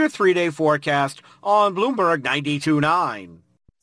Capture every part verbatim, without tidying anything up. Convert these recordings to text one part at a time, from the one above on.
your three-day forecast on Bloomberg ninety-two point nine.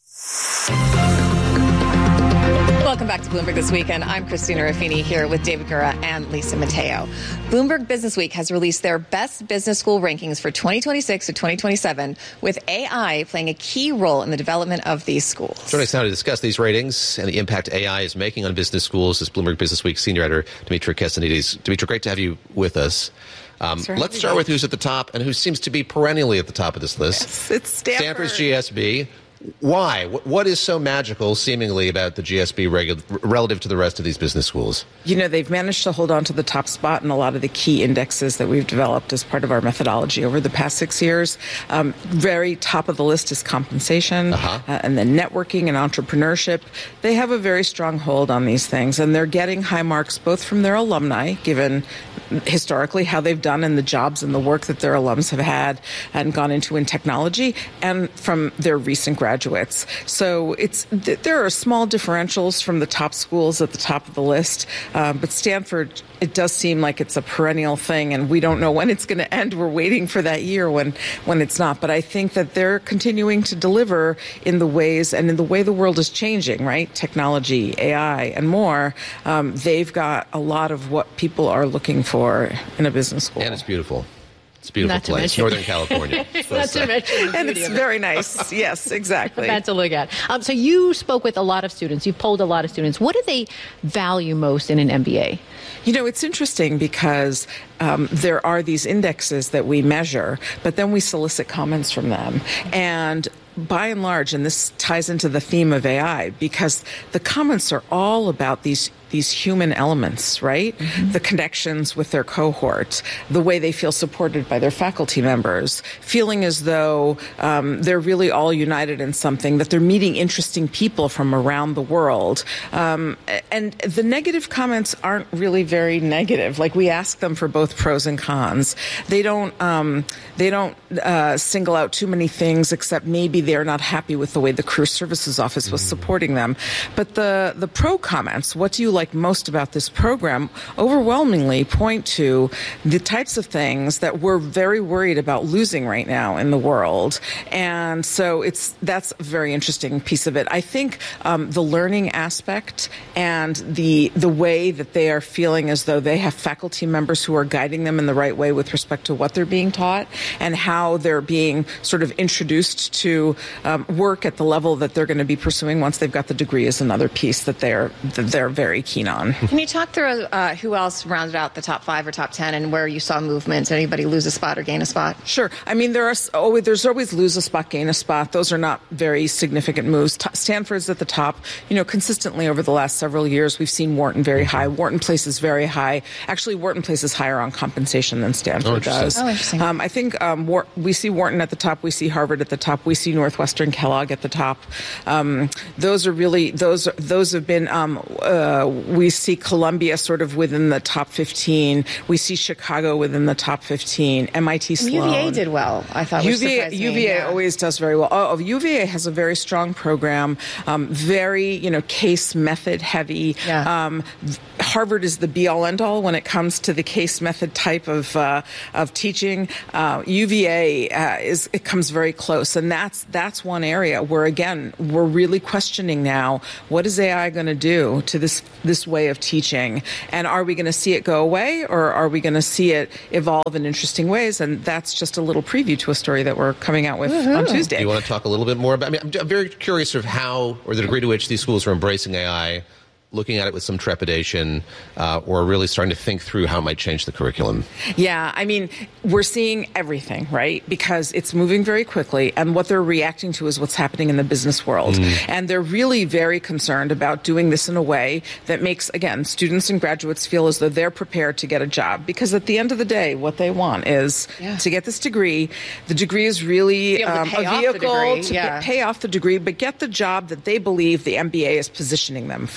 Welcome back to Bloomberg This Weekend. I'm Christina Ruffini here with David Gura and Lisa Mateo. Bloomberg Business Week has released their best business school rankings for twenty twenty-six to twenty twenty-seven, with A I playing a key role in the development of these schools. Joining us now to discuss these ratings and the impact A I is making on business schools is Bloomberg Business Week senior editor Dimitra Kasanides. Dimitra, great to have you with us. Um, let's start with who's at the top and who seems to be perennially at the top of this list. Yes, it's Stanford. Stanford's G S B. Why? What is so magical, seemingly, about the G S B regu- relative to the rest of these business schools? You know, they've managed to hold on to the top spot in a lot of the key indexes that we've developed as part of our methodology over the past six years. Um, very top of the list is compensation, uh-huh. uh, and then networking and entrepreneurship. They have a very strong hold on these things, and they're getting high marks both from their alumni, given historically how they've done and the jobs and the work that their alums have had and gone into in technology, and from their recent graduates. So it's th- there are small differentials from the top schools at the top of the list, uh, but Stanford, it does seem like it's a perennial thing, and we don't know when it's going to end. We're waiting for that year when, when it's not. But I think that they're continuing to deliver in the ways and in the way the world is changing, right? Technology, A I, and more. Um, they've got a lot of what people are looking for in a business school. And it's beautiful. It's a beautiful Not to place, mention- Northern California. Not to mention the And beauty it's of it. very nice. Yes, exactly. Bad to look at. Um, so you spoke with a lot of students. You polled a lot of students. What do they value most in an M B A? You know, it's interesting because um, there are these indexes that we measure, but then we solicit comments from them. And by and large, and this ties into the theme of A I, because the comments are all about these these human elements, right? Mm-hmm. The connections with their cohort, the way they feel supported by their faculty members, feeling as though um, they're really all united in something, that they're meeting interesting people from around the world. Um, and the negative comments aren't really very negative. Like, we ask them for both pros and cons. They don't, um, they don't uh, single out too many things, except maybe they're not happy with the way the Career Services Office was mm-hmm. supporting them. But the, the pro comments, what do you like most about this program, overwhelmingly point to the types of things that we're very worried about losing right now in the world. And so it's that's a very interesting piece of it. I think um, the learning aspect and the the way that they are feeling as though they have faculty members who are guiding them in the right way with respect to what they're being taught and how they're being sort of introduced to um, work at the level that they're going to be pursuing once they've got the degree is another piece that they're that they're very keen on. Can you talk through uh, who else rounded out the top five or top ten and where you saw movement? Anybody lose a spot or gain a spot? Sure. I mean, there are always, there's always lose a spot, gain a spot. Those are not very significant moves. T- Stanford's at the top. You know, consistently over the last several years, we've seen Wharton very high. Wharton places very high. Actually, Wharton places higher on compensation than Stanford oh, does. Oh, interesting. Um, I think um, War- we see Wharton at the top. We see Harvard at the top. We see Northwestern Kellogg at the top. Um, those are really, those, those have been, um, uh, we see Columbia sort of within the top fifteen. We see Chicago within the top fifteen. M I T Sloan. U V A did well, I thought. U V A, which surprised me, U V A yeah. always does very well. Oh, U V A has a very strong program, um, very, you know, case method heavy. Yeah. Um, Harvard is the be-all, end-all when it comes to the case method type of uh, of teaching. Uh, U V A uh, is it comes very close, and that's that's one area where again we're really questioning now what is A I going to do to this this way of teaching, and are we going to see it go away, or are we going to see it evolve in interesting ways? And that's just a little preview to a story that we're coming out with Woo-hoo. on Tuesday. Do you want to talk a little bit more about? I mean, I'm, I'm very curious of how, or the degree to which these schools are embracing A I, looking at it with some trepidation, uh, or really starting to think through how it might change the curriculum? Yeah, I mean, we're seeing everything, right? Because it's moving very quickly, and what they're reacting to is what's happening in the business world. Mm. And they're really very concerned about doing this in a way that makes, again, students and graduates feel as though they're prepared to get a job. Because at the end of the day, what they want is yeah. to get this degree. The degree is really um, a vehicle to yeah. get, pay off the degree, but get the job that they believe the M B A is positioning them for.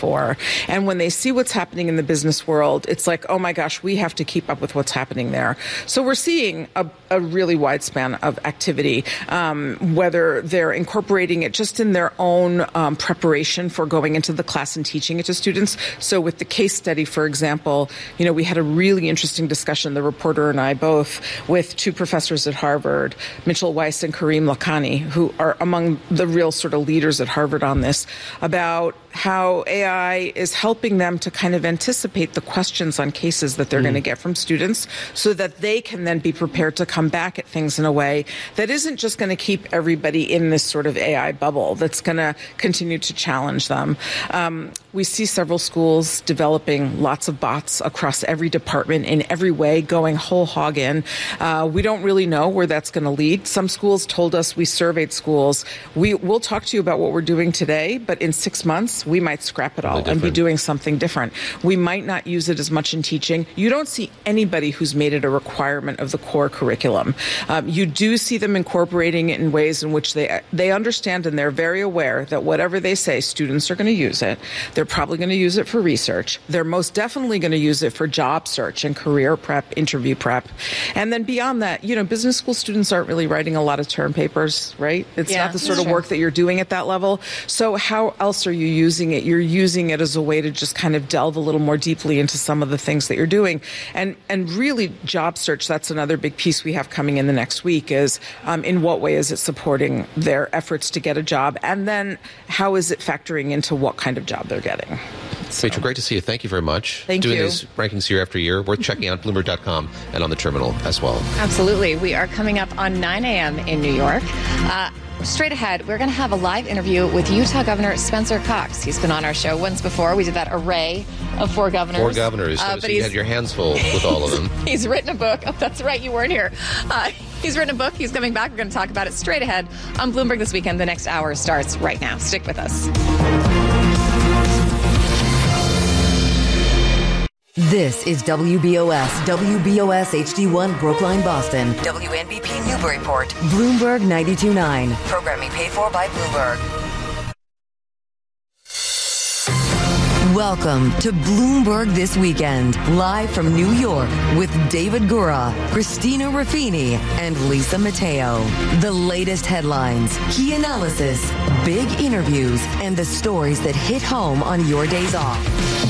And when they see what's happening in the business world, it's like, oh my gosh, we have to keep up with what's happening there. So we're seeing a, a really wide span of activity, um, whether they're incorporating it just in their own um, preparation for going into the class and teaching it to students. So with the case study, for example, you know, we had a really interesting discussion, the reporter and I both, with two professors at Harvard, Mitchell Weiss and Kareem Lakhani, who are among the real sort of leaders at Harvard on this, about how A I is helping them to kind of anticipate the questions on cases that they're mm. going to get from students so that they can then be prepared to come back at things in a way that isn't just going to keep everybody in this sort of A I bubble, that's going to continue to challenge them. Um, we see several schools developing lots of bots across every department in every way, going whole hog in. Uh, we don't really know where that's going to lead. Some schools told us, we surveyed schools, we, we'll talk to you about what we're doing today, but in six months, we might scrap it all and be doing something different. We might not use it as much in teaching. You don't see anybody who's made it a requirement of the core curriculum. Um, you do see them incorporating it in ways in which they they understand and they're very aware that whatever they say, students are going to use it. They're probably going to use it for research. They're most definitely going to use it for job search and career prep, interview prep. And then beyond that, you know, business school students aren't really writing a lot of term papers, right? It's yeah, not the sort of work that you're doing at that level. So how else are you using Using it, you're using it as a way to just kind of delve a little more deeply into some of the things that you're doing. And and really, job search, that's another big piece we have coming in the next week, is um, in what way is it supporting their efforts to get a job? And then how is it factoring into what kind of job they're getting? So. Rachel, great to see you. Thank you very much. Thank Doing you. these rankings year after year. Worth checking out, Bloomberg dot com and on the terminal as well. Absolutely. We are coming up on nine a.m. in New York. Uh, Straight ahead, we're going to have a live interview with Utah Governor Spencer Cox. He's been on our show once before. We did that array of four governors. Four governors. Uh, so you had your hands full with all of them. He's written a book. Oh, that's right. You weren't here. Uh, he's written a book. He's coming back. We're going to talk about it straight ahead on Bloomberg This Weekend. The next hour starts right now. Stick with us. This is W B O S, W B O S H D one Brookline, Boston, W N B P Newburyport, Bloomberg ninety-two point nine. Programming paid for by Bloomberg. Welcome to Bloomberg This Weekend, live from New York with David Gura, Christina Ruffini, and Lisa Mateo. The latest headlines, key analysis, big interviews, and the stories that hit home on your days off.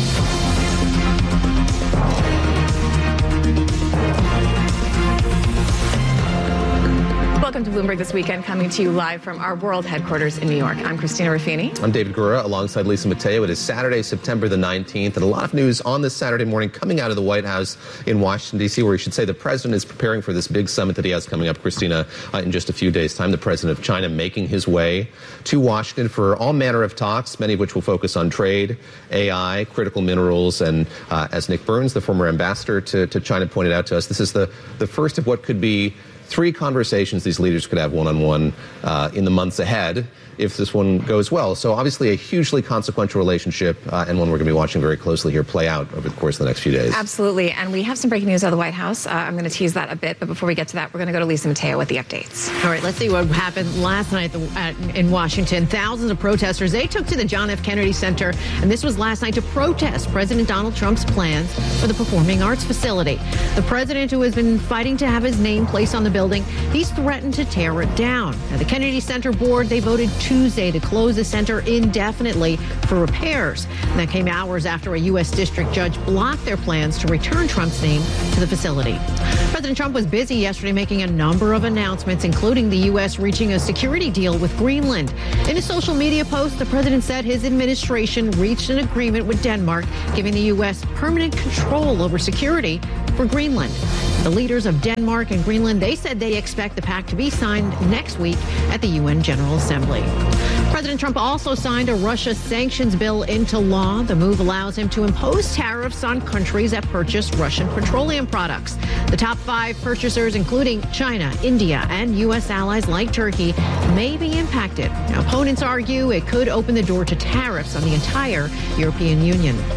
Welcome to Bloomberg This Weekend, coming to you live from our world headquarters in New York. I'm Christina Ruffini. I'm David Gura, alongside Lisa Mateo. It is Saturday, September the nineteenth, and a lot of news on this Saturday morning coming out of the White House in Washington, D C, where you should say the president is preparing for this big summit that he has coming up, Christina, uh, in just a few days' time. The president of China making his way to Washington for all manner of talks, many of which will focus on trade, A I, critical minerals, and uh, as Nick Burns, the former ambassador to, to China, pointed out to us, this is the, the first of what could be three conversations these leaders could have one-on-one uh, in the months ahead if this one goes well. So obviously a hugely consequential relationship uh, and one we're going to be watching very closely here play out over the course of the next few days. Absolutely. And we have some breaking news out of the White House. Uh, I'm going to tease that a bit. But before we get to that, we're going to go to Lisa Mateo with the updates. All right, let's see what happened last night at the, at, in Washington. Thousands of protesters, they took to the John F. Kennedy Center. And this was last night to protest President Donald Trump's plans for the Performing Arts facility. The president, who has been fighting to have his name placed on the building, he's threatened to tear it down. Now, the Kennedy Center board, they voted Tuesday to close the center indefinitely for repairs. And that came hours after a U S district judge blocked their plans to return Trump's name to the facility. President Trump was busy yesterday making a number of announcements, including the U S reaching a security deal with Greenland. In a social media post, the president said his administration reached an agreement with Denmark, giving the U S permanent control over security for Greenland. The leaders of Denmark and Greenland, they said they expect the pact to be signed next week at the U N General Assembly. President Trump also signed a Russia sanctions bill into law. The move allows him to impose tariffs on countries that purchase Russian petroleum products. The top five purchasers, including China, India, and U S allies like Turkey, may be impacted. Now, opponents argue it could open the door to tariffs on the entire European Union.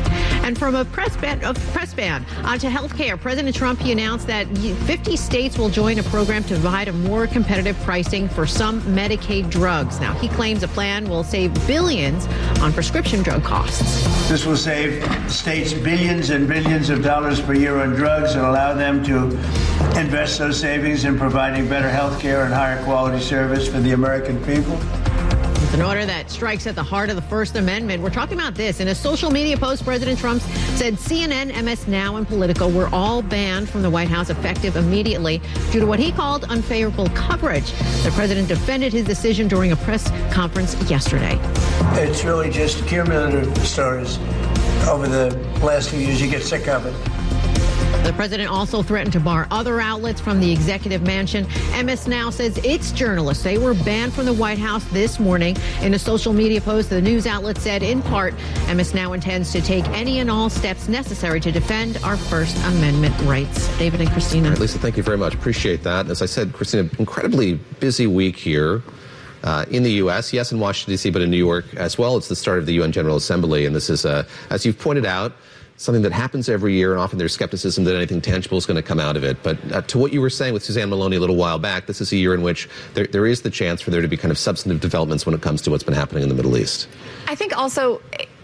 And from a press ban, a press ban onto health care, President Trump, he announced that fifty states will join a program to provide a more competitive pricing for some Medicaid drugs. Now, he claims a plan will save billions on prescription drug costs. This will save states billions and billions of dollars per year on drugs and allow them to invest those savings in providing better health care and higher quality service for the American people. It's an order that strikes at the heart of the First Amendment. We're talking about this. In a social media post, President Trump said C N N, M S Now, and Politico were all banned from the White House effective immediately due to what he called unfavorable coverage. The president defended his decision during a press conference yesterday. It's really just cumulative stories. Over the last few years, you get sick of it. The president also threatened to bar other outlets from the executive mansion. M S Now says its journalists, they were banned from the White House this morning. In a social media post, the news outlet said, in part, M S Now intends to take any and all steps necessary to defend our First Amendment rights. David and Christina. All right, Lisa, thank you very much. Appreciate that. As I said, Christina, incredibly busy week here. Uh, in the U S, yes, in Washington, D C, but in New York as well. It's the start of the U N General Assembly, and this is, uh, as you've pointed out, something that happens every year, and often there's skepticism that anything tangible is going to come out of it. But uh, to what you were saying with Suzanne Maloney a little while back, this is a year in which there, there is the chance for there to be kind of substantive developments when it comes to what's been happening in the Middle East. I think also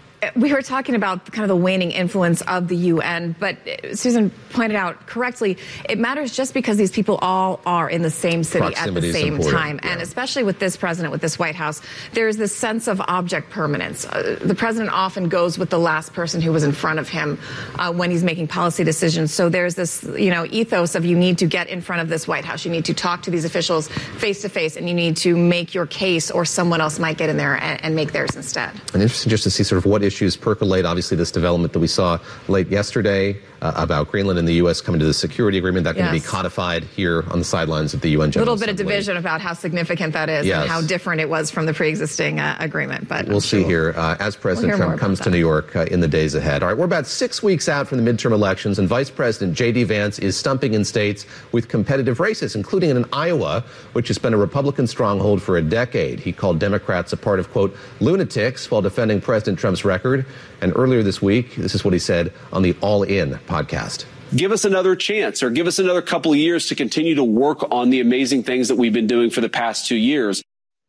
we were talking about kind of the waning influence of the U N, but Susan pointed out correctly, it matters just because these people all are in the same city at the same time. Yeah. And especially with this president, with this White House, there's this sense of object permanence. Uh, the president often goes with the last person who was in front of him uh, when he's making policy decisions. So there's this, you know, ethos of you need to get in front of this White House. You need to talk to these officials face to face, and you need to make your case, or someone else might get in there and, and make theirs instead. And interesting just to see sort of what issues percolate. Obviously, this development that we saw late yesterday uh, about Greenland and the U S coming to the security agreement, that yes. can be codified here on the sidelines of the U N General Assembly. A little bit of division about how significant that is yes. and how different it was from the pre-existing uh, agreement. But we'll I'm see sure here uh, as President we'll Trump comes to New York uh, in the days ahead. All right, we're about six weeks out from the midterm elections, and Vice President J D. Vance is stumping in states with competitive races, including in Iowa, which has been a Republican stronghold for a decade. He called Democrats a part of, quote, lunatics while defending President Trump's record. And earlier this week, this is what he said on the All In podcast. Give us another chance, or give us another couple of years to continue to work on the amazing things that we've been doing for the past two years.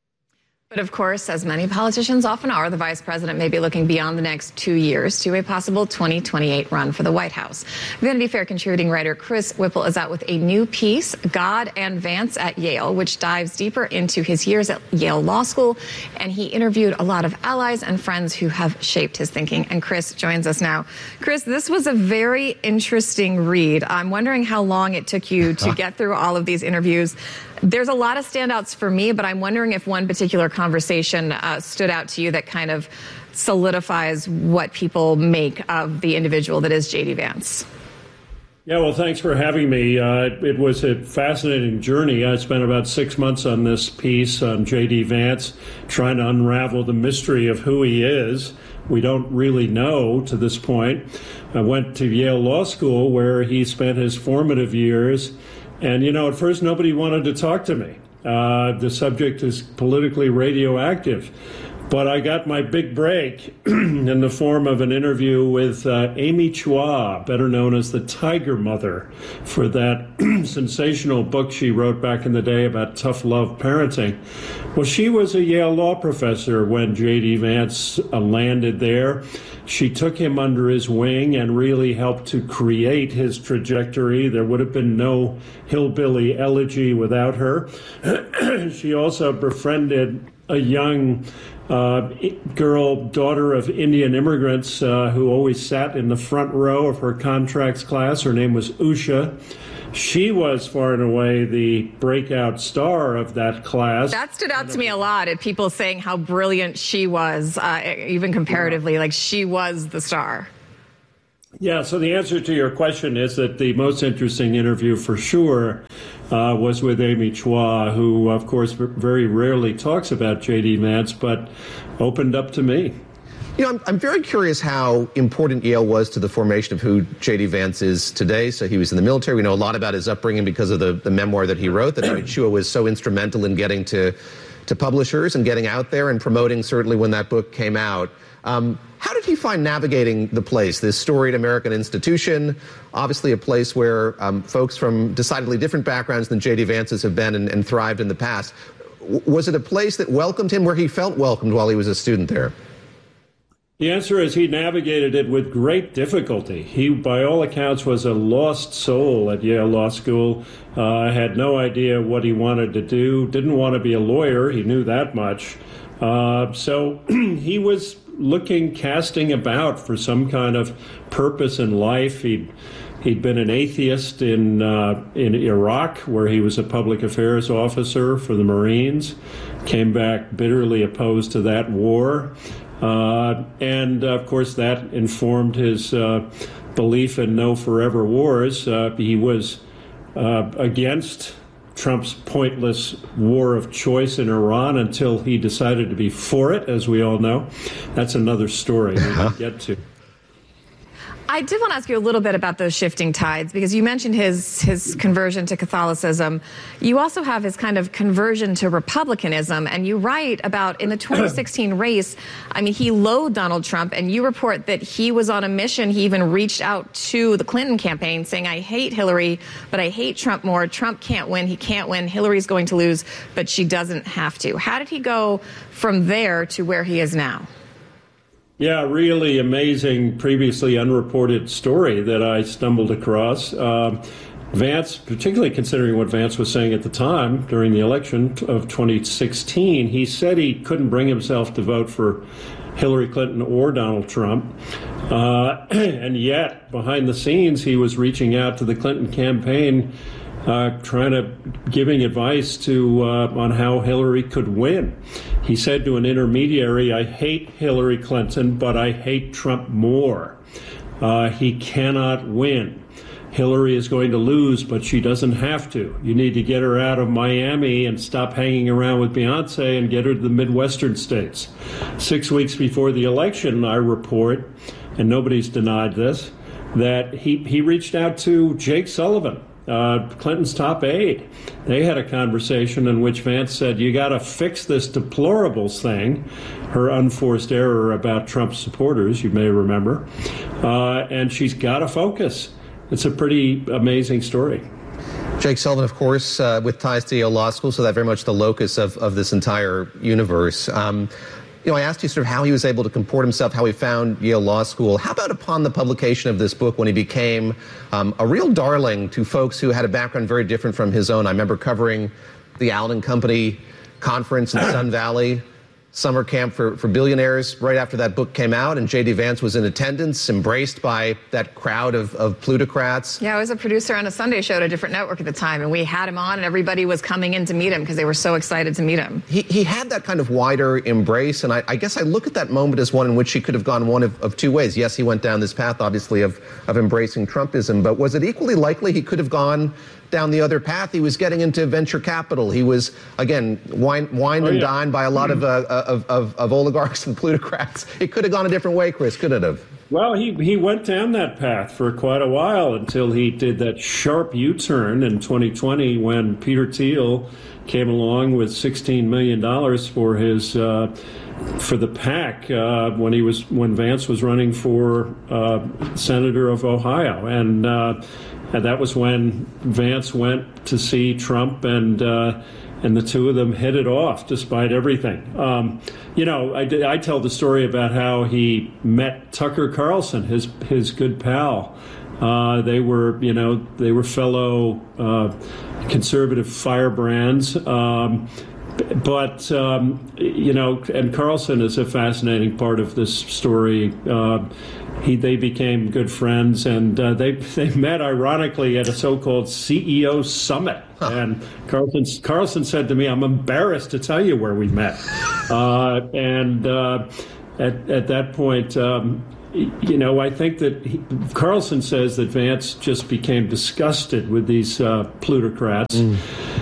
But of course, as many politicians often are, the vice president may be looking beyond the next two years to a possible twenty twenty-eight run for the White House. Vanity Fair contributing writer Chris Whipple is out with a new piece, God and Vance at Yale, which dives deeper into his years at Yale Law School. And he interviewed a lot of allies and friends who have shaped his thinking. And Chris joins us now. Chris, this was a very interesting read. I'm wondering how long it took you to get through all of these interviews. There's a lot of standouts for me, but I'm wondering if one particular conversation uh, stood out to you that kind of solidifies what people make of the individual that is J D. Vance. Yeah, well, thanks for having me. Uh, it was a fascinating journey. I spent about six months on this piece on J D. Vance, trying to unravel the mystery of who he is. We don't really know to this point. I went to Yale Law School, where he spent his formative years. And, you know, at first nobody wanted to talk to me. Uh, the subject is politically radioactive. But I got my big break in the form of an interview with uh, Amy Chua, better known as the Tiger Mother, for that sensational book she wrote back in the day about tough love parenting. Well, she was a Yale law professor when J D. Vance uh, landed there. She took him under his wing and really helped to create his trajectory. There would have been no hillbilly elegy without her. She also befriended a young uh, girl, daughter of Indian immigrants, uh, who always sat in the front row of her contracts class. Her name was Usha. She was far and away the breakout star of that class. That stood out to me a lot, at people saying how brilliant she was, uh, even comparatively, like she was the star. Yeah, so the answer to your question is that the most interesting interview for sure uh, was with Amy Chua, who, of course, very rarely talks about J D. Vance, but opened up to me. You know, I'm, I'm very curious how important Yale was to the formation of who J D. Vance is today. So he was in the military. We know a lot about his upbringing because of the, the memoir that he wrote, that Amy Chua was so instrumental in getting to to publishers and getting out there and promoting, certainly when that book came out. Um, how did he find navigating the place, this storied American institution, obviously a place where um, folks from decidedly different backgrounds than J D. Vance's have been and, and thrived in the past? W- was it a place that welcomed him, where he felt welcomed while he was a student there? The answer is he navigated it with great difficulty. He, by all accounts, was a lost soul at Yale Law School, uh, had no idea what he wanted to do, didn't want to be a lawyer, he knew that much. Uh, so he was looking, casting about for some kind of purpose in life. He'd, he'd been an atheist in, uh, in Iraq, where he was a public affairs officer for the Marines, came back bitterly opposed to that war. Uh, and, of course, that informed his uh, belief in no forever wars. Uh, he was uh, against Trump's pointless war of choice in Iran until he decided to be for it, as we all know. That's another story we can get to. I did want to ask you a little bit about those shifting tides, because you mentioned his his conversion to Catholicism. You also have his kind of conversion to Republicanism, and you write about in the twenty sixteen race, I mean, he loathed Donald Trump, and you report that he was on a mission. He even reached out to the Clinton campaign saying, I hate Hillary, but I hate Trump more. Trump can't win. He can't win. Hillary's going to lose, but she doesn't have to. How did he go from there to where he is now? Yeah, really amazing, previously unreported story that I stumbled across. Uh, Vance, particularly considering what Vance was saying at the time during the election of twenty sixteen, he said he couldn't bring himself to vote for Hillary Clinton or Donald Trump. Uh, and yet, behind the scenes, he was reaching out to the Clinton campaign, Uh, trying to giving advice to uh, on how Hillary could win. He said to an intermediary, I hate Hillary Clinton, but I hate Trump more. Uh, he cannot win. Hillary is going to lose, but she doesn't have to. You need to get her out of Miami and stop hanging around with Beyonce and get her to the Midwestern states. Six weeks before the election, I report, and nobody's denied this, that he, he reached out to Jake Sullivan, Uh, Clinton's top aide. They had a conversation in which Vance said, you got to fix this deplorables thing, her unforced error about Trump's supporters, you may remember, uh, and she's got to focus. It's a pretty amazing story. Jake Sullivan, of course, uh, with ties to Yale Law School, so that very much the locus of, of this entire universe. Um, You know, I asked you sort of how he was able to comport himself, how he found Yale Law School. How about upon the publication of this book, when he became um, a real darling to folks who had a background very different from his own? I remember covering the Allen Company conference in Sun Valley, summer camp for, for billionaires, right after that book came out, and J D. Vance was in attendance, embraced by that crowd of, of plutocrats. Yeah, I was a producer on a Sunday show at a different network at the time, and we had him on, and everybody was coming in to meet him because they were so excited to meet him. He, he had that kind of wider embrace, and I, I guess I look at that moment as one in which he could have gone one of, of two ways. Yes, he went down this path, obviously, of, of embracing Trumpism, but was it equally likely he could have gone down the other path? He was getting into venture capital. He was, again, wine, wined oh, and yeah. dined by a lot of, uh, of, of, of oligarchs and plutocrats. It could have gone a different way, Chris, couldn't it have? Well, he, he went down that path for quite a while until he did that sharp U-turn in twenty twenty when Peter Thiel came along with sixteen million dollars for his uh, for the PAC uh, when he was when Vance was running for uh, Senator of Ohio, and uh, and that was when Vance went to see Trump, and uh, and the two of them hit it off despite everything. Um, you know, I, I tell the story about how he met Tucker Carlson, his his good pal. Uh, they were, you know, they were fellow uh, conservative firebrands. Um, But, um, you know, and Carlson is a fascinating part of this story. Uh, he, they became good friends, and uh, they they met, ironically, at a so-called C E O summit. Huh. And Carlson, Carlson said to me, I'm embarrassed to tell you where we met. Uh, and uh, at, at that point, um, you know, I think that he, Carlson says that Vance just became disgusted with these uh, plutocrats. Mm.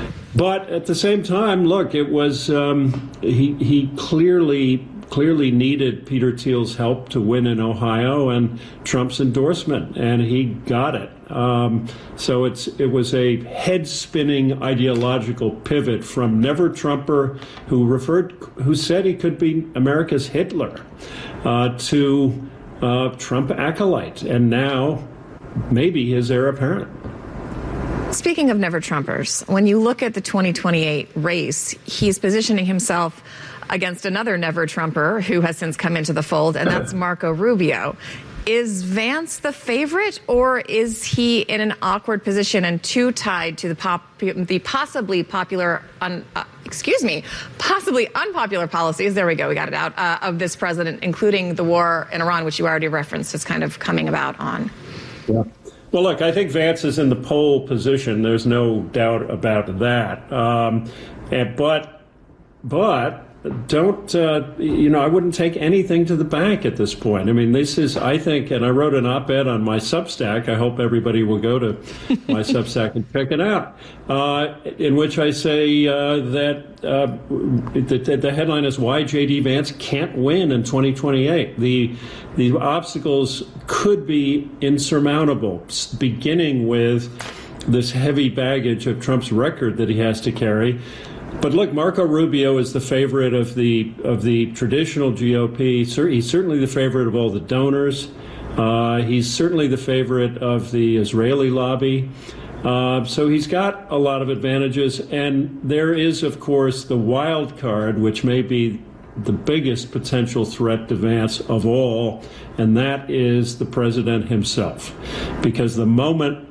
But at the same time, look, it was um, he he clearly clearly needed Peter Thiel's help to win in Ohio and Trump's endorsement, and he got it. Um, so it's it was a head-spinning ideological pivot from never-Trumper, who referred, who said he could be America's Hitler, uh, to uh, Trump acolyte, and now maybe his heir apparent. Speaking of never-Trumpers, when you look at the twenty twenty-eight race, he's positioning himself against another never-Trumper who has since come into the fold, and that's Marco Rubio. Is Vance the favorite, or is he in an awkward position and too tied to the pop, the possibly popular, un, uh, excuse me, possibly unpopular policies, there we go, we got it out, uh, of this president, including the war in Iran, which you already referenced as kind of coming about on? Yeah. Well, look, I think Vance is in the pole position. There's no doubt about that. Um, and, but, but don't, uh, you know, I wouldn't take anything to the bank at this point. I mean, this is, I think, and I wrote an op-ed on my Substack. I hope everybody will go to my Substack and check it out, uh, in which I say uh, that uh, the, the headline is why J D. Vance can't win in twenty twenty-eight. The the obstacles could be insurmountable, beginning with this heavy baggage of Trump's record that he has to carry. But look, Marco Rubio is the favorite of the of the traditional G O P. He's certainly the favorite of all the donors. Uh, he's certainly the favorite of the Israeli lobby. Uh, so he's got a lot of advantages. And there is, of course, the wild card, which may be the biggest potential threat to Vance of all, and that is the president himself. Because the moment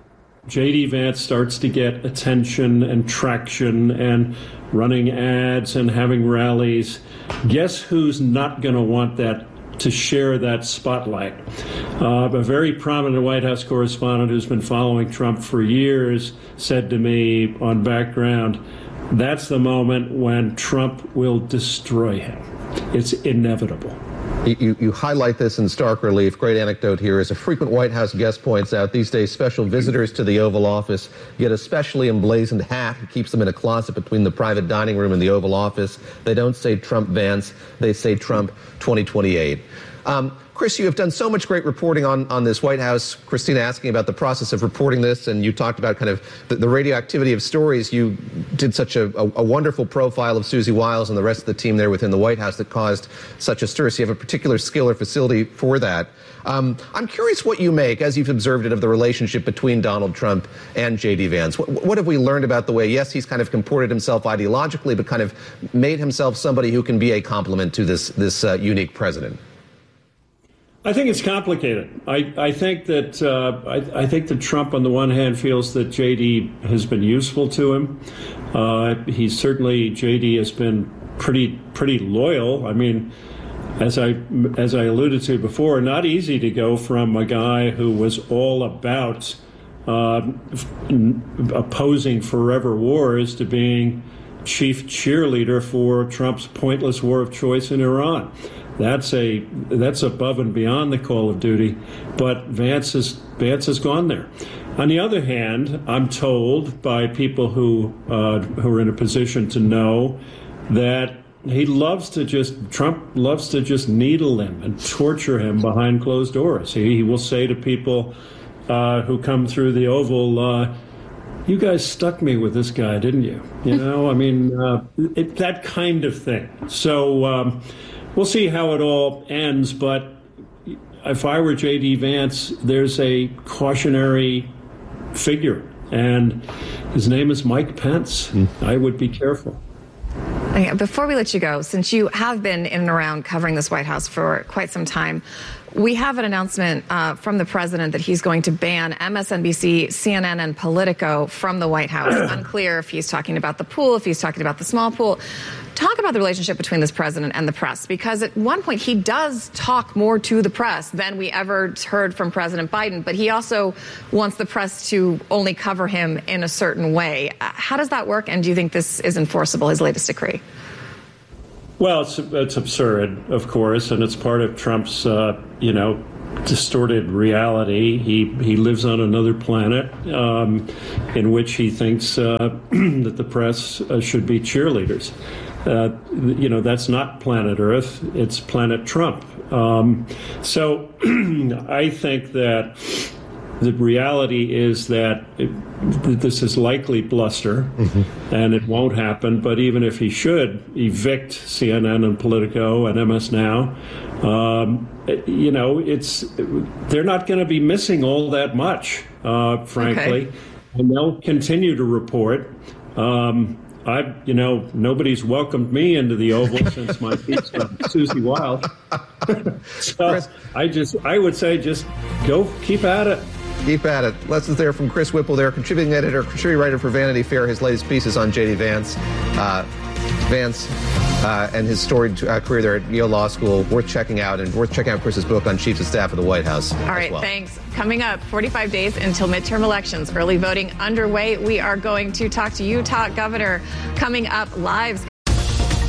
J D. Vance starts to get attention and traction and running ads and having rallies, guess who's not going to want that to share that spotlight? Uh, a very prominent White House correspondent who's been following Trump for years said to me on Background, that's the moment when Trump will destroy him. It's inevitable. You, you highlight this in stark relief. Great anecdote here. As a frequent White House guest points out, these days special visitors to the Oval Office get a specially emblazoned hat that keeps them in a closet between the private dining room and the Oval Office. They don't say Trump Vance. They say Trump twenty twenty-eight. Um, Chris, you have done so much great reporting on, on this White House. Christina asking about the process of reporting this, and you talked about kind of the, the radioactivity of stories. You did such a, a, a wonderful profile of Susie Wiles and the rest of the team there within the White House that caused such a stir. So you have a particular skill or facility for that. Um, I'm curious what you make, as you've observed it, of the relationship between Donald Trump and J D. Vance. What, what have we learned about the way, yes, he's kind of comported himself ideologically, but kind of made himself somebody who can be a complement to this, this uh, unique president? I think it's complicated. I, I think that uh, I, I think that Trump, on the one hand, feels that J D has been useful to him. Uh, he's certainly J D has been pretty pretty loyal. I mean, as I as I alluded to before, not easy to go from a guy who was all about uh, opposing forever wars to being chief cheerleader for Trump's pointless war of choice in Iran. That's a that's above and beyond the call of duty, but Vance has Vance has gone there. On the other hand, I'm told by people who uh, who are in a position to know that he loves to just Trump loves to just needle him and torture him behind closed doors. He, he will say to people uh, who come through the Oval, uh, "You guys stuck me with this guy, didn't you?" You know, I mean, uh, it, that kind of thing. So. Um, We'll see how it all ends, but if I were J D. Vance, there's a cautionary figure, and his name is Mike Pence. Mm. I would be careful. Okay, before we let you go, since you have been in and around covering this White House for quite some time, we have an announcement uh, from the president that he's going to ban M S N B C, C N N, and Politico from the White House. Unclear if he's talking about the pool, if he's talking about the small pool. Talk about the relationship between this president and the press, because at one point he does talk more to the press than we ever heard from President Biden, but he also wants the press to only cover him in a certain way. Uh, how does that work, and do you think this is enforceable, his latest decree? Well, it's, it's absurd, of course, and it's part of Trump's, uh, you know, distorted reality. He he lives on another planet um, in which he thinks uh, that the press uh, should be cheerleaders. Uh, you know, that's not planet Earth, it's planet Trump. Um, so I think that the reality is that it, this is likely bluster, mm-hmm. and it won't happen. But even if he should evict C N N and Politico and M S Now, um, you know, it's they're not going to be missing all that much, uh, frankly, okay. and they'll continue to report. Um, I, you know, nobody's welcomed me into the Oval since my piece on Susie Wild. So Chris, I just, I would say, just go, keep at it. Keep at it. Lessons there from Chris Whipple, there, contributing editor, contributing writer for Vanity Fair. His latest piece is on J D Vance. Uh, Vance uh, and his storied uh, career there at Yale Law School. Worth checking out, and worth checking out Chris's book on Chiefs of Staff of the White House. All right, well. Thanks. Coming up, forty-five days until midterm elections. Early voting underway. We are going to talk to Utah Governor coming up live.